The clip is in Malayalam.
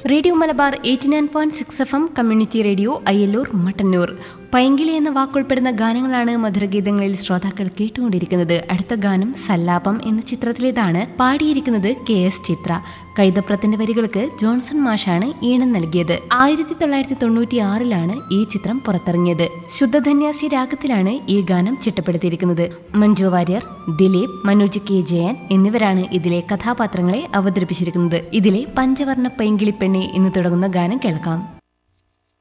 Radio Malabar 89.6 FM community radio Ayyallur Mattannur. പൈങ്കിളി എന്ന വാക്കുൾപ്പെടുന്ന ഗാനങ്ങളാണ് മധുരഗീതങ്ങളിൽ ശ്രോതാക്കൾ കേട്ടുകൊണ്ടിരിക്കുന്നത്. അടുത്ത ഗാനം സല്ലാപം എന്ന ചിത്രത്തിലേതാണ്. പാടിയിരിക്കുന്നത് KS ചിത്ര. കൈതപ്രത്തിന്റെ വരികൾക്ക് ജോൺസൺ മാഷാണ് ഈണം നൽകിയത്. 1996 ഈ ചിത്രം പുറത്തിറങ്ങിയത്. ശുദ്ധധന്യാസി രാഗത്തിലാണ് ഈ ഗാനം ചിട്ടപ്പെടുത്തിയിരിക്കുന്നത്. മഞ്ജു വാര്യർ, ദിലീപ്, മനോജ് K ജയൻ എന്നിവരാണ് ഇതിലെ കഥാപാത്രങ്ങളെ അവതരിപ്പിച്ചിരിക്കുന്നത്. ഇതിലെ പഞ്ചവർണ്ണ പൈങ്കിളി പെണ്ണെ എന്ന് തുടങ്ങുന്ന ഗാനം കേൾക്കാം.